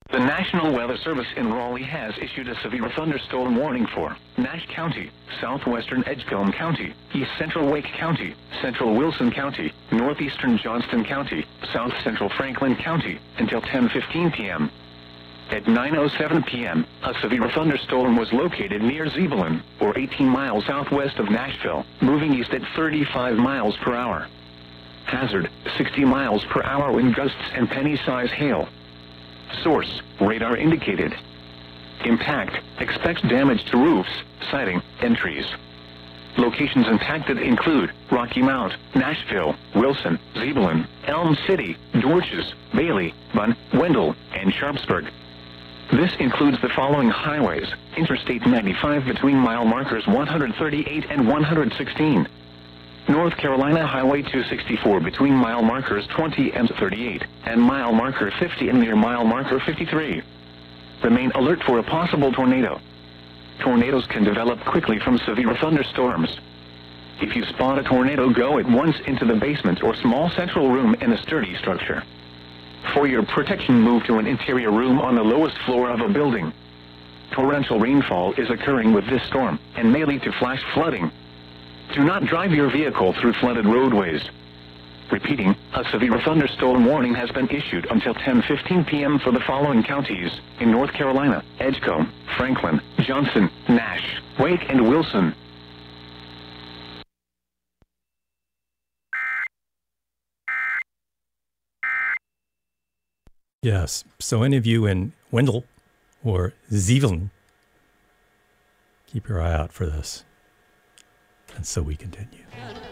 The National Weather Service in Raleigh has issued a severe thunderstorm warning for Nash County, southwestern Edgecombe County, east central Wake County, central Wilson County, northeastern Johnston County, south central Franklin County, until 10:15 p.m. At 9:07 p.m., a severe thunderstorm was located near Zebulon, or 18 miles southwest of Nashville, moving east at 35 miles per hour. Hazard, 60 miles per hour wind gusts and penny-size hail. Source, radar indicated. Impact, expects damage to roofs, siding, and trees. Locations impacted include Rocky Mount, Nashville, Wilson, Zebulon, Elm City, Dorches, Bailey, Bunn, Wendell, and Sharpsburg. This includes the following highways: Interstate 95 between mile markers 138 and 116. North Carolina Highway 264 between mile markers 20 and 38, and mile marker 50 and near mile marker 53. Remain alert for a possible tornado. Tornadoes can develop quickly from severe thunderstorms. If you spot a tornado, go at once into the basement or small central room in a sturdy structure. For your protection, move to an interior room on the lowest floor of a building. Torrential rainfall is occurring with this storm and may lead to flash flooding. Do not drive your vehicle through flooded roadways. Repeating, a severe thunderstorm warning has been issued until 10:15 p.m. for the following counties in North Carolina: Edgecombe, Franklin, Johnson, Nash, Wake, and Wilson. Yes, so any of you in Wendell or Zebulon, keep your eye out for this. And so we continue.